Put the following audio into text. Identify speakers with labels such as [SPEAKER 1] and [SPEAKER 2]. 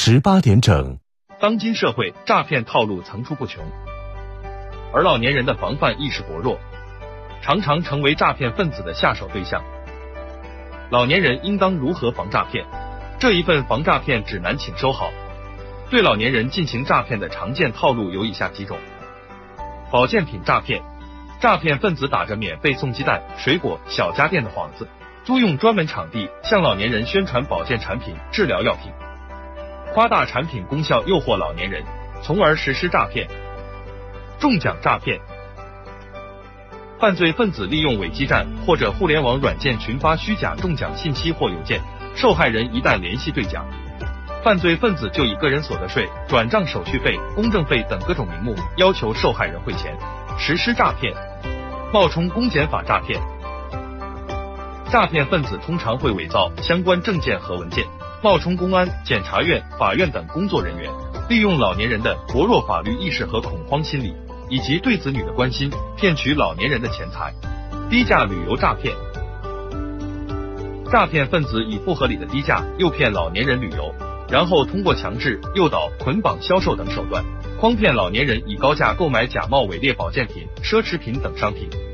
[SPEAKER 1] 18点整。
[SPEAKER 2] 当今社会诈骗套路层出不穷，而老年人的防范意识薄弱，常常成为诈骗分子的下手对象。老年人应当如何防诈骗？这一份防诈骗指南请收好。对老年人进行诈骗的常见套路有以下几种：保健品诈骗，诈骗分子打着免费送鸡蛋、水果、小家电的幌子，租用专门场地向老年人宣传保健产品、治疗药品，夸大产品功效诱惑老年人，从而实施诈骗。中奖诈骗，犯罪分子利用伪基站或者互联网软件群发虚假中奖信息或邮件，受害人一旦联系兑奖，犯罪分子就以个人所得税、转账手续费、公证费等各种名目要求受害人汇钱，实施诈骗。冒充公检法诈骗，诈骗分子通常会伪造相关证件和文件，冒充公安、检察院、法院等工作人员，利用老年人的薄弱法律意识和恐慌心理，以及对子女的关心，骗取老年人的钱财。低价旅游诈骗，诈骗分子以不合理的低价诱骗老年人旅游，然后通过强制、诱导、捆绑销售等手段，诓骗老年人以高价购买假冒伪劣保健品、奢侈品等商品，